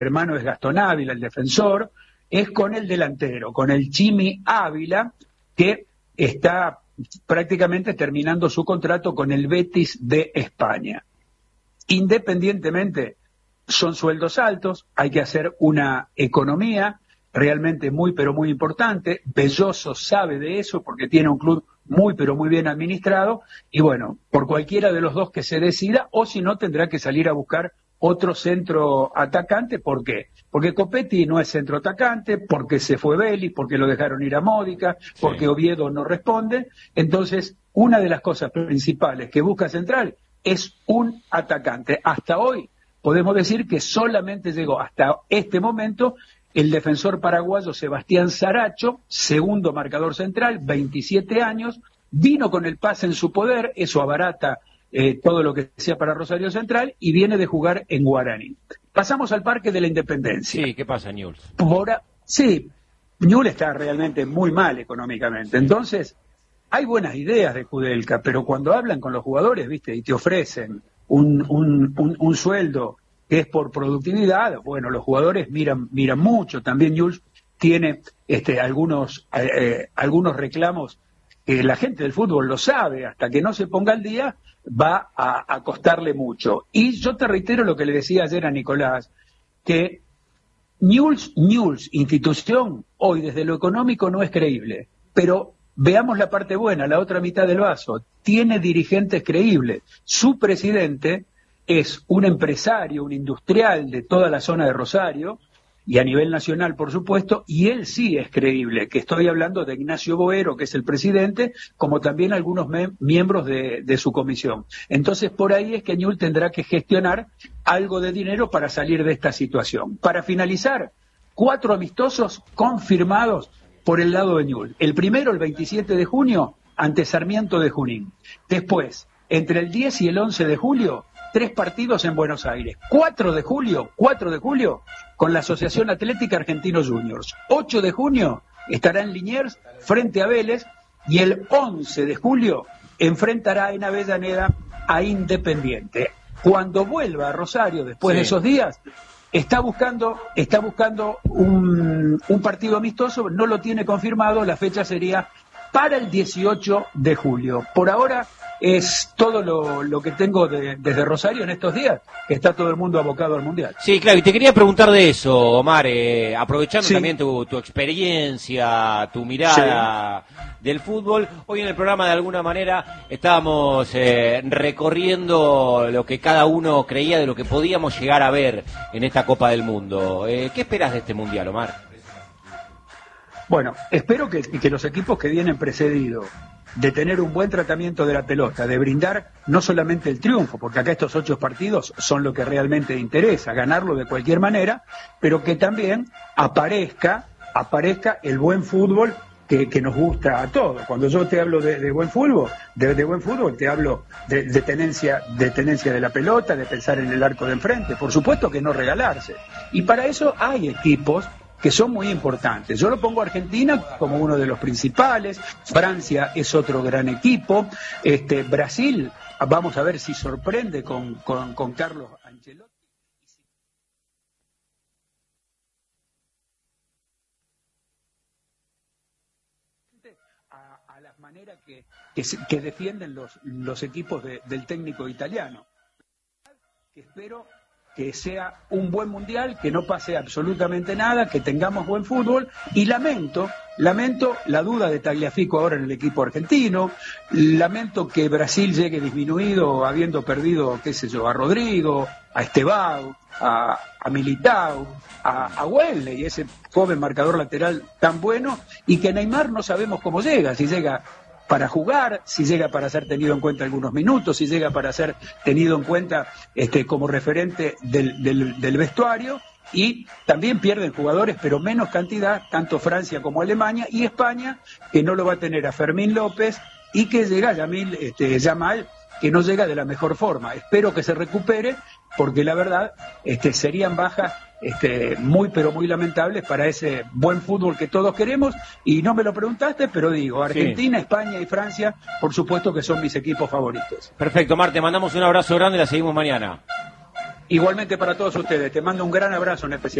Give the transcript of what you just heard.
hermano es Gastón Ávila, el defensor, es con el delantero, con el Chimi Ávila, que está prácticamente terminando su contrato con el Betis de España. Independientemente, son sueldos altos, hay que hacer una economía realmente muy pero muy importante. Belloso sabe de eso porque tiene un club muy pero muy bien administrado y bueno, por cualquiera de los dos que se decida, o si no tendrá que salir a buscar otro centro atacante. ¿Por qué? Porque Copetti no es centro atacante, porque se fue Vélez, porque lo dejaron ir a Módica, porque Oviedo no responde. Entonces, una de las cosas principales que busca Central es un atacante. Hasta hoy podemos decir que solamente llegó hasta este momento el defensor paraguayo Sebastián Saracho, segundo marcador central, 27 años, vino con el pase en su poder, eso abarata todo lo que sea para Rosario Central, y viene de jugar en Guaraní. Pasamos al Parque de la Independencia. Sí, ¿qué pasa, Newell's? Sí, Newell's está realmente muy mal económicamente, entonces hay buenas ideas de Kudelka, pero cuando hablan con los jugadores, ¿viste? Y te ofrecen un sueldo que es por productividad, bueno, los jugadores miran mucho. También Newell's tiene algunos reclamos que la gente del fútbol lo sabe, hasta que no se ponga al día va a costarle mucho. Y yo te reitero lo que le decía ayer a Nicolás, que Newell's, institución, hoy desde lo económico no es creíble, pero veamos la parte buena, la otra mitad del vaso, tiene dirigentes creíbles. Su presidente es un empresario, un industrial de toda la zona de Rosario, y a nivel nacional, por supuesto, y él sí es creíble, que estoy hablando de Ignacio Boero, que es el presidente, como también algunos miembros de su comisión. Entonces, por ahí es que Newell's tendrá que gestionar algo de dinero para salir de esta situación. Para finalizar, 4 amistosos confirmados por el lado de Newell's. El primero, el 27 de junio, ante Sarmiento de Junín. Después, entre el 10 y el 11 de julio, 3 partidos en Buenos Aires. 4 de julio, con la Asociación Atlética Argentinos Juniors. 8 de junio estará en Liniers frente a Vélez, y el 11 de julio enfrentará en Avellaneda a Independiente. Cuando vuelva a Rosario, después de esos días, está buscando un partido amistoso, no lo tiene confirmado, la fecha sería para el 18 de julio. Por ahora es todo lo que tengo desde Rosario en estos días, que está todo el mundo abocado al Mundial. Sí, claro, y te quería preguntar de eso, Omar, aprovechando también tu experiencia, tu mirada del fútbol. Hoy en el programa, de alguna manera, estábamos recorriendo lo que cada uno creía de lo que podíamos llegar a ver en esta Copa del Mundo. ¿Qué esperas de este Mundial, Omar? Bueno, espero que los equipos que vienen precedidos de tener un buen tratamiento de la pelota, de brindar no solamente el triunfo, porque acá estos 8 partidos son lo que realmente interesa, ganarlo de cualquier manera, pero que también aparezca el buen fútbol que nos gusta a todos. Cuando yo te hablo de buen fútbol, te hablo de tenencia de la pelota, de pensar en el arco de enfrente, por supuesto que no regalarse. Y para eso hay equipos que son muy importantes. Yo lo pongo a Argentina como uno de los principales, Francia es otro gran equipo, Brasil, vamos a ver si sorprende con Carlos Ancelotti. A las maneras que defienden los equipos del técnico italiano. Que espero que sea un buen mundial, que no pase absolutamente nada, que tengamos buen fútbol, y lamento la duda de Tagliafico ahora en el equipo argentino, lamento que Brasil llegue disminuido, habiendo perdido, a Rodrigo, a Estevao, a Militao, a Wesley, ese joven marcador lateral tan bueno, y que Neymar no sabemos cómo llega, si llega para jugar, si llega para ser tenido en cuenta algunos minutos, si llega para ser tenido en cuenta como referente del vestuario, y también pierden jugadores, pero menos cantidad, tanto Francia como Alemania, y España, que no lo va a tener a Fermín López, y que llega Yamal, que no llega de la mejor forma. Espero que se recupere, porque la verdad serían bajas muy pero muy lamentables para ese buen fútbol que todos queremos. Y no me lo preguntaste, pero digo, Argentina, España y Francia, por supuesto que son mis equipos favoritos. Perfecto, Mar, te mandamos un abrazo grande y la seguimos mañana. Igualmente para todos ustedes, te mando un gran abrazo en especial.